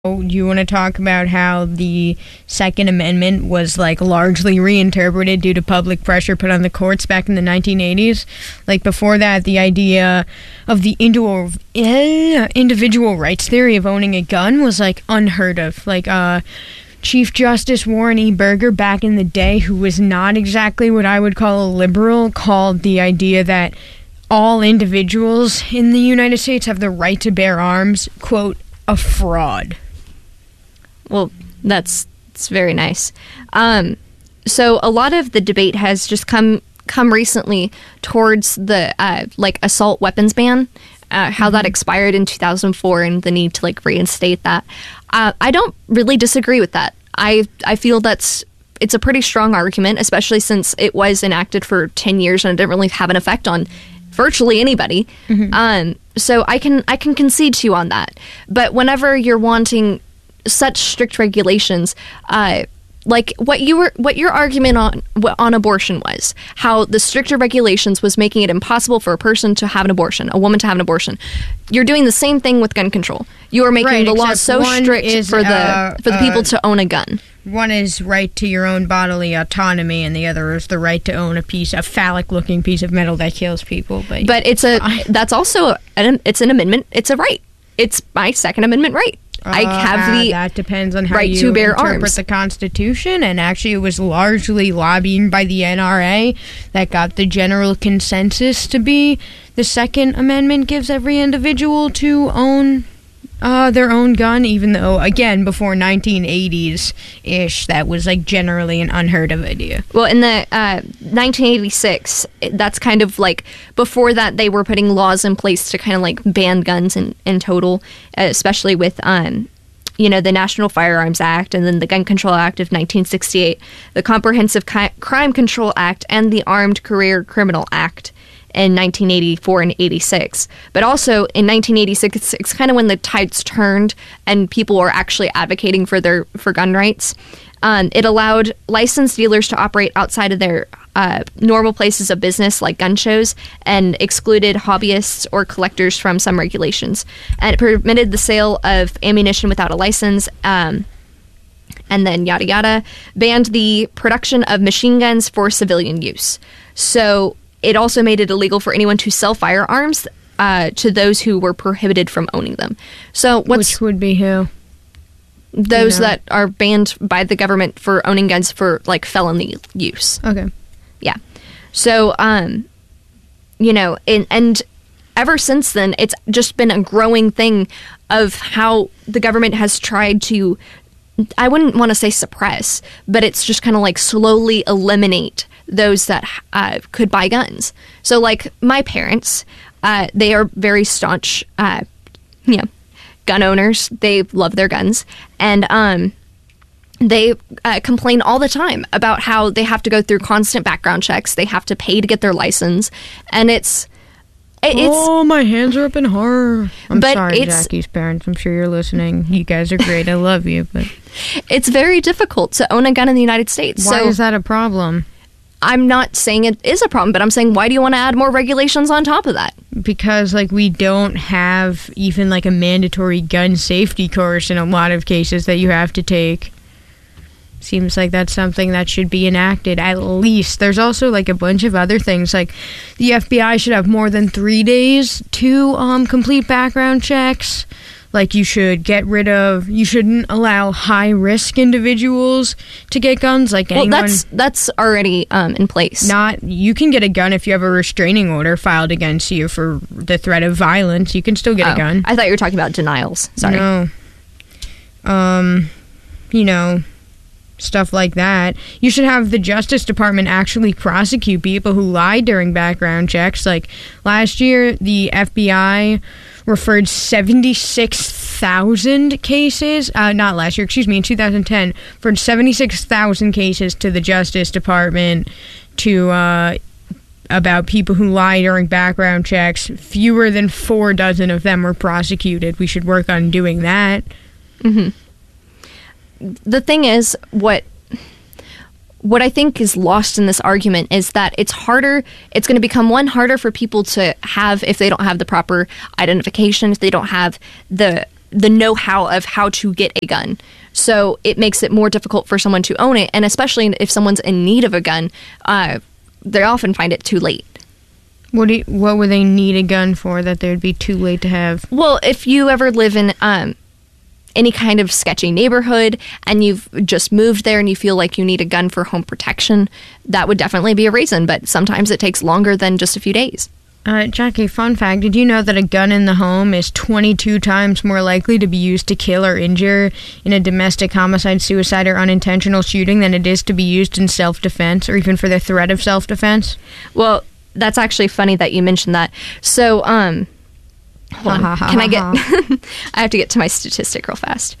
You want to talk about how the Second Amendment was like largely reinterpreted due to public pressure put on the courts back in the 1980s? Like before that, the idea of the individual rights theory of owning a gun was like unheard of. Like Chief Justice Warren E. Burger back in the day, who was not exactly what I would call a liberal, called the idea that all individuals in the United States have the right to bear arms, quote, a fraud. Well, it's very nice. So a lot of the debate has just come recently towards the assault weapons ban, how that expired in 2004 and the need to reinstate that. I don't really disagree with that. I feel it's a pretty strong argument, especially since it was enacted for 10 years and it didn't really have an effect on virtually anybody. So I can concede to you on that. But whenever you're wanting such strict regulations, like what your argument on abortion was, how the stricter regulations was making it impossible for a person to have an abortion, a woman to have an abortion. You're doing the same thing with gun control. You are making the law so strict for the people to own a gun. One is right to your own bodily autonomy, and the other is the right to own a phallic-looking piece of metal that kills people. But that's also it's an amendment. It's a right. It's my Second Amendment right. I have the that depends on how right you to bear interpret arms. The Constitution, and actually it was largely lobbying by the NRA that got the general consensus to be the Second Amendment gives every individual to own their own gun, even though, again, before 1980s-ish, that was generally an unheard of idea. Well, in the 1986, that's kind of before that they were putting laws in place to kind of ban guns in total, especially with the National Firearms Act and then the Gun Control Act of 1968, the Comprehensive Crime Control Act, and the Armed Career Criminal Act in 1984 and 86. But also in 1986, it's kind of when the tides turned and people were actually advocating for gun rights. It allowed licensed dealers to operate outside of their normal places of business, like gun shows, and excluded hobbyists or collectors from some regulations. And it permitted the sale of ammunition without a license, and then yada yada, banned the production of machine guns for civilian use. So it also made it illegal for anyone to sell firearms to those who were prohibited from owning them. So which would be who? Those that are banned by the government for owning guns for felony use. Okay. Yeah. So and ever since then, it's just been a growing thing of how the government has tried to, I wouldn't want to say suppress, but it's just kind of slowly eliminate those that could buy guns. So my parents, they are very staunch, gun owners. They love their guns. And they complain all the time about how they have to go through constant background checks. They have to pay to get their license. And it's my hands are up in horror. I'm sorry, Jackie's parents. I'm sure you're listening. You guys are great. I love you. But it's very difficult to own a gun in the United States. Why is that a problem? I'm not saying it is a problem, but I'm saying, why do you want to add more regulations on top of that? Because, we don't have even, a mandatory gun safety course in a lot of cases that you have to take. Seems like that's something that should be enacted, at least. There's also, a bunch of other things, the FBI should have more than 3 days to complete background checks. You should you shouldn't allow high-risk individuals to get guns, anyone. Well, that's already in place. You can get a gun if you have a restraining order filed against you for the threat of violence. You can still get a gun. I thought you were talking about denials. Sorry. No. Stuff like that. You should have the Justice Department actually prosecute people who lie during background checks. Last year, the FBI referred 76,000 cases, not last year, excuse me, in 2010, referred 76,000 cases to the Justice Department about people who lie during background checks. Fewer than 4 dozen of them were prosecuted. We should work on doing that. Mm-hmm. The thing is, what I think is lost in this argument is that it's going to become harder for people to have if they don't have the proper identification, if they don't have the the know-how of how to get a gun. So it makes it more difficult for someone to own it, and especially if someone's in need of a gun, they often find it too late. What would they need a gun for that they would be too late to have? Well, if you ever live in any kind of sketchy neighborhood and you've just moved there and you feel like you need a gun for home protection, that would definitely be a reason, but sometimes it takes longer than just a few days. Jackie, fun fact, did you know that a gun in the home is 22 times more likely to be used to kill or injure in a domestic homicide, suicide, or unintentional shooting than it is to be used in self-defense or even for the threat of self-defense? Well, that's actually funny that you mentioned that. So, hold on. Can I get... I have to get to my statistic real fast.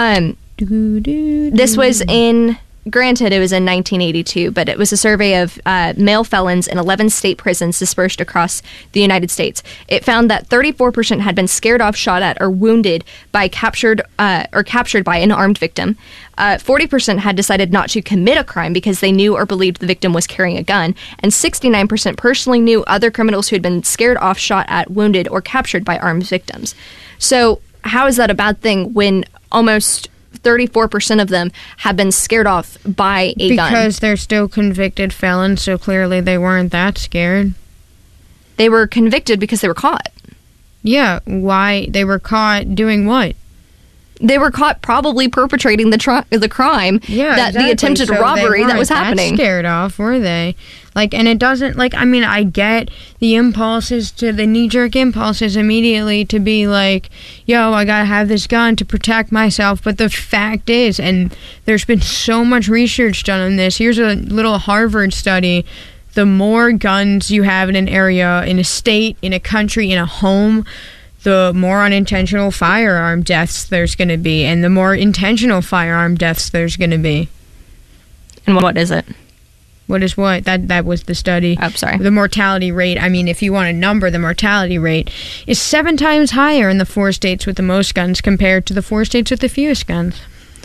This was in... Granted, it was in 1982, but it was a survey of male felons in 11 state prisons dispersed across the United States. It found that 34% had been scared off, shot at, or wounded by captured by an armed victim. 40% had decided not to commit a crime because they knew or believed the victim was carrying a gun, and 69% personally knew other criminals who had been scared off, shot at, wounded, or captured by armed victims. So how is that a bad thing when almost 34% of them have been scared off by a gun? Because they're still convicted felons, so clearly they weren't that scared. They were convicted because they were caught. Yeah, why? They were caught doing what? They were caught probably perpetrating the crime, the attempted robbery that was happening. That scared off, were they? And it doesn't, I get the impulses the knee-jerk impulses immediately to be like, yo, I gotta have this gun to protect myself, but the fact is, and there's been so much research done on this, here's a little Harvard study, the more guns you have in an area, in a state, in a country, in a home, the more unintentional firearm deaths there's going to be, and the more intentional firearm deaths there's going to be. And what is it? What is what? That was the study. Oh, sorry. The mortality rate, if you want a number, the mortality rate is 7 times higher in the 4 states with the most guns compared to the 4 states with the fewest guns.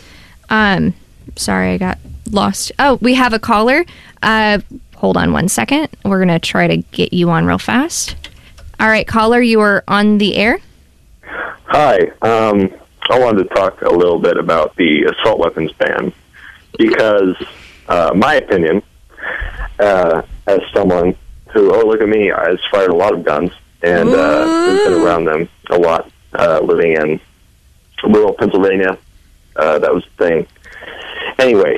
Sorry, I got lost. Oh, we have a caller. Hold on one second. We're going to try to get you on real fast. All right, caller, you are on the air. Hi. I wanted to talk a little bit about the assault weapons ban because, my opinion, as someone who, look at me, has fired a lot of guns and has been around them a lot, living in rural Pennsylvania. That was the thing. Anyway,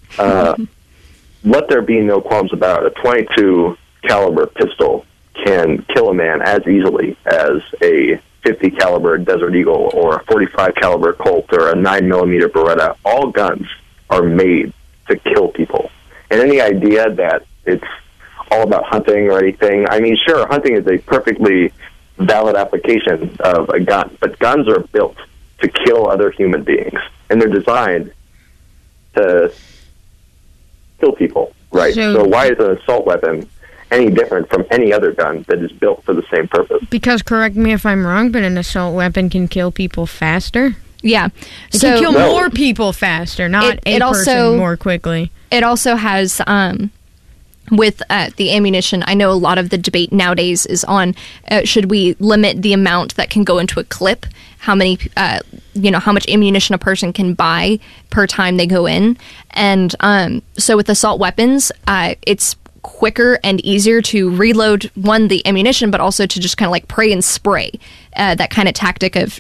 let there be no qualms about it. A .22 caliber pistol can kill a man as easily as a 50 caliber Desert Eagle or a 45 caliber Colt or a 9mm Beretta. All guns are made to kill people. And any idea that it's all about hunting or anything, sure, hunting is a perfectly valid application of a gun, but guns are built to kill other human beings, and they're designed to kill people, right? So why is an assault weapon any different from any other gun that is built for the same purpose? Because, correct me if I'm wrong, but an assault weapon can kill people faster? Yeah. It can kill more people faster, not a person more quickly. It also has, with the ammunition, I know a lot of the debate nowadays is on, should we limit the amount that can go into a clip? How many, how much ammunition a person can buy per time they go in? And so with assault weapons, it's quicker and easier to reload the ammunition, but also to just kind of pray and spray, that kind of tactic of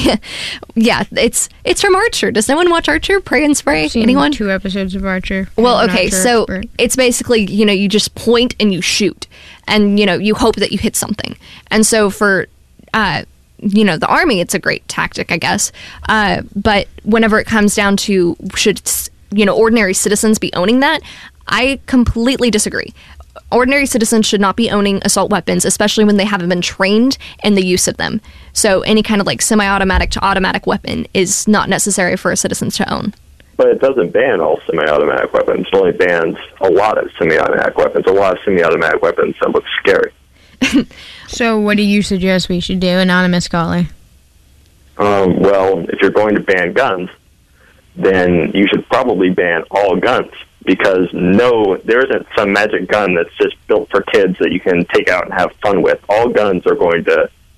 it's from Archer. Does no one watch Archer? Pray and spray? I've seen anyone? 2 episodes of Archer. Well, okay, so it's basically you just point and you shoot, and you hope that you hit something. And so for the Army, it's a great tactic, I guess, but whenever it comes down to should ordinary citizens be owning that, I completely disagree. Ordinary citizens should not be owning assault weapons, especially when they haven't been trained in the use of them. So any kind of semi-automatic to automatic weapon is not necessary for a citizen to own. But it doesn't ban all semi-automatic weapons. It only bans a lot of semi-automatic weapons. A lot of semi-automatic weapons that look scary. So what do you suggest we should do, Anonymous Caller? Well, if you're going to ban guns, then you should probably ban all guns. Because there isn't some magic gun that's just built for kids that you can take out and have fun with. All guns are going to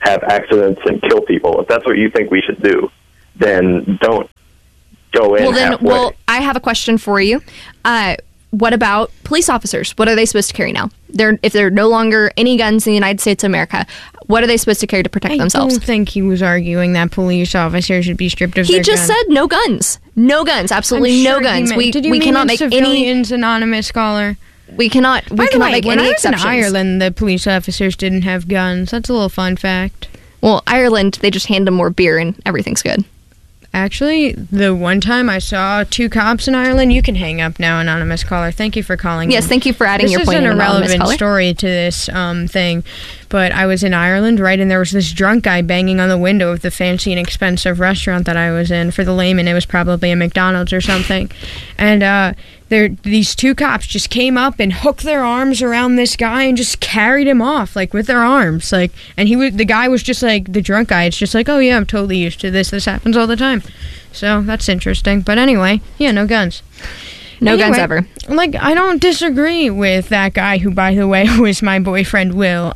have accidents and kill people, if that's what you think we should do, then don't go in halfway. I have a question for you. What about police officers? What are they supposed to carry now? If there are no longer any guns in the United States of America, what are they supposed to carry to protect themselves? I don't think he was arguing that police officers should be stripped of their guns. He just said no guns. No guns. Absolutely no guns. We cannot make Civilians Anonymous caller? We cannot make any exceptions. In Ireland, the police officers didn't have guns. That's a little fun fact. Well, Ireland, they just hand them more beer and everything's good. Actually, the one time I saw 2 cops in Ireland, you can hang up now, Anonymous Caller. Thank you for calling. Yes, thank you for adding your point. This is an irrelevant caller. story to this thing, but I was in Ireland, right, and there was this drunk guy banging on the window of the fancy and expensive restaurant that I was in. For the layman, it was probably a McDonald's or something. And these 2 cops just came up and hooked their arms around this guy and just carried him off, like, with their arms. Like, and the guy was just like, the drunk guy, it's just like, oh yeah, I'm totally used to this. This happens all the time. So that's interesting. But anyway, yeah, no guns. No guns ever. Like, I don't disagree with that guy who, by the way, was my boyfriend, Will.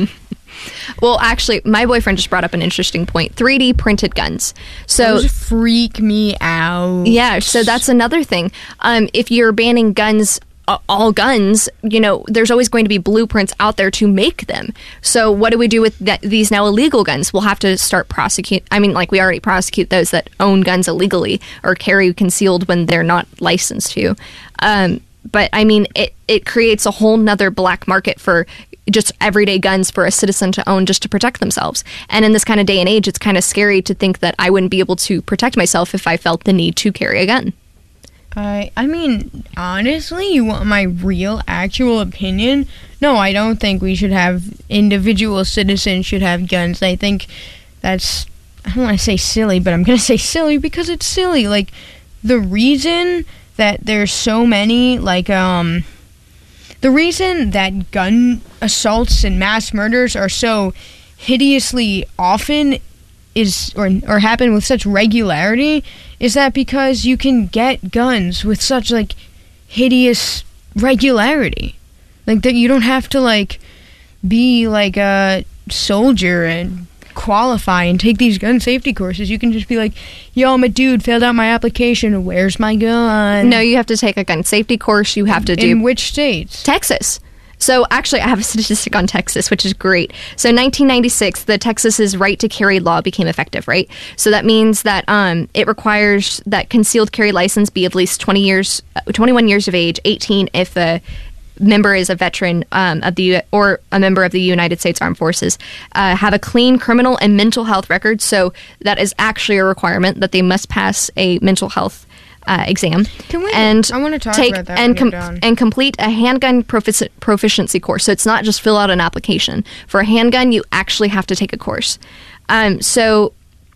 Well, actually, my boyfriend just brought up an interesting point. 3D printed guns. So those freak me out. Yeah, so that's another thing. If you're banning guns, all guns, there's always going to be blueprints out there to make them. So what do we do with these now illegal guns? We'll have to start we already prosecute those that own guns illegally or carry concealed when they're not licensed to. But I mean, it creates a whole nother black market for just everyday guns for a citizen to own just to protect themselves. And in this kind of day and age, it's kind of scary to think that I wouldn't be able to protect myself if I felt the need to carry a gun. I mean, honestly, you want my real, actual opinion? No, I don't think we should have individual citizens should have guns. I think that's, I don't want to say silly, but I'm going to say silly because it's silly. Like, the reason that there's so many, the reason that gun assaults and mass murders are so hideously often or happen with such regularity is that because you can get guns with such hideous regularity. Like, that you don't have to be a soldier and qualify and take these gun safety courses. You can just be like, yo, I'm a dude, filled out my application, where's my gun? No, you have to take a gun safety course. You have to do... In which states? Texas. So actually, I have a statistic on Texas, which is great. So 1996, the Texas's right to carry law became effective, right? So that means that it requires that concealed carry license be at least 21 years of age, 18 if the member is a veteran or a member of the United States Armed Forces, have a clean criminal and mental health record. So that is actually a requirement that they must pass a mental health exam. I want to talk about that and complete a handgun proficiency course. So it's not just fill out an application. For a handgun, you actually have to take a course. So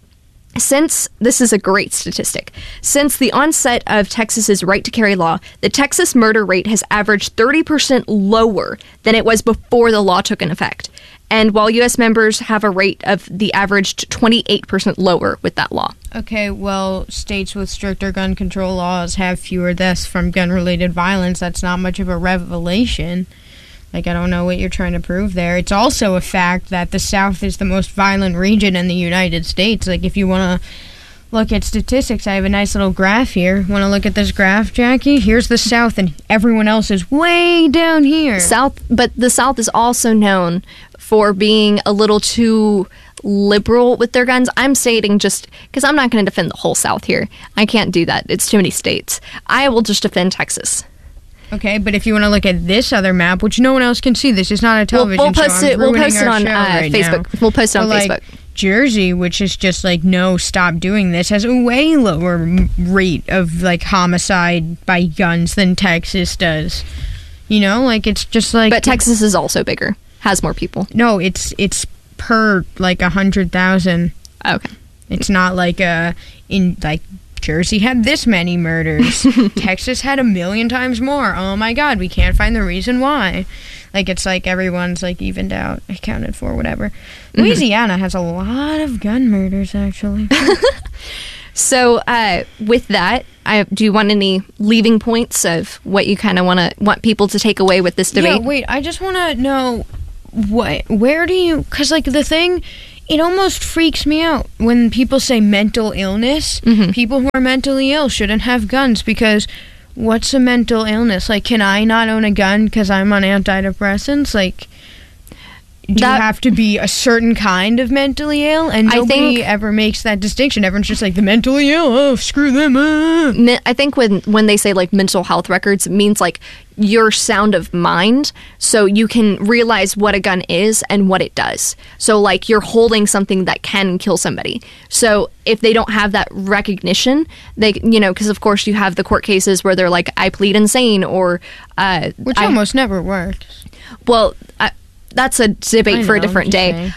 since this is a great statistic, since the onset of Texas's right to carry law, the Texas murder rate has averaged 30% lower than it was before the law took in effect. And while U.S. members have a rate of the averaged 28% lower with that law. Okay, well, states with stricter gun control laws have fewer deaths from gun-related violence. That's not much of a revelation. I don't know what you're trying to prove there. It's also a fact that the South is the most violent region in the United States. If you want to look at statistics, I have a nice little graph here. Want to look at this graph, Jackie? Here's the South, and everyone else is way down here. But the South is also known for being a little too liberal with their guns. I'm stating just because I'm not going to defend the whole South here. I can't do that. It's too many states. I will just defend Texas. Okay, but if you want to look at this other map, which no one else can see, this is not a television show. We'll post it on Facebook. We'll post it on Facebook. Jersey, which is just no, stop doing this, has a way lower rate of homicide by guns than Texas does. It's just But Texas is also bigger, has more people. No, it's per 100,000. Okay. It's not Jersey had this many murders. Texas had 1 million times more. Oh my God, we can't find the reason why. It's everyone's evened out, accounted for, whatever. Louisiana has a lot of gun murders, actually. So, with that, do you want any leaving points of what you kind of want people to take away with this debate? Yeah, wait, I just want to know where do you, because the thing it almost freaks me out when people say mental illness. People who are mentally ill shouldn't have guns, because what's a mental illness? Like, can I not own a gun because I'm on antidepressants? Like, do you have to be a certain kind of mentally ill? And nobody ever makes that distinction. Everyone's just like, the mentally ill, oh, screw them. I think when they say, like, mental health records, it means, like, you're sound of mind, so you can realize what a gun is and what it does. So, like, you're holding something that can kill somebody. So if they don't have that recognition, they, you know, because of course you have the court cases where they're like, I plead insane, or which almost never works. Well, that's a debate for a different day.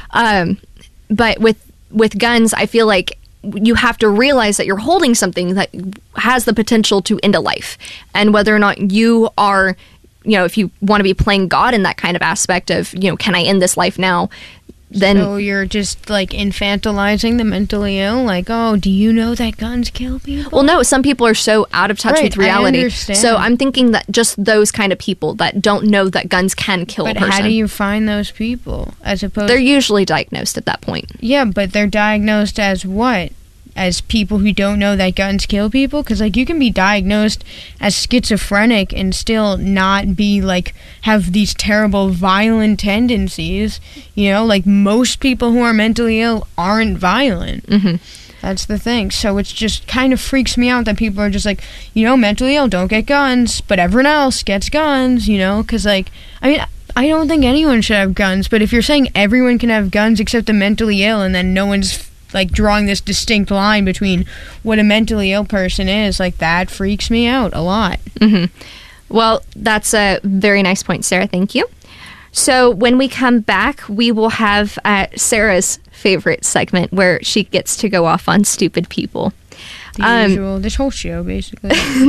But with guns, I feel like you have to realize that you're holding something that has the potential to end a life. And whether or not you are, you know, if you want to be playing God in that kind of aspect of, you know, can I end this life now? Then so you're just, like, infantilizing the mentally ill? Like, oh, do you know that guns kill people? Well, no, some people are so out of touch with reality. I understand. So I'm thinking that just those kind of people that don't know that guns can kill a person. But how do you find those people? They're usually diagnosed at that point. Yeah, but they're diagnosed as what? As people who don't know that guns kill people? Because, like, you can be diagnosed as schizophrenic and still not be, like, have these terrible violent tendencies. You know, like, most people who are mentally ill aren't violent. That's the thing. So it's just kind of freaks me out that people are just like, you know, mentally ill, don't get guns, but everyone else gets guns, you know? Because, like, I mean, I don't think anyone should have guns, but if you're saying everyone can have guns except the mentally ill, and then no one's, like, drawing this distinct line between what a mentally ill person is, like, that freaks me out a lot. Well, that's a very nice point, Sarah. Thank you. So when we come back, we will have Sarah's favorite segment where she gets to go off on stupid people. The usual, this whole show, basically.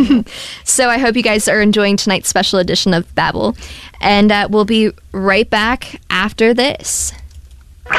So I hope you guys are enjoying tonight's special edition of Babble. And we'll be right back after this.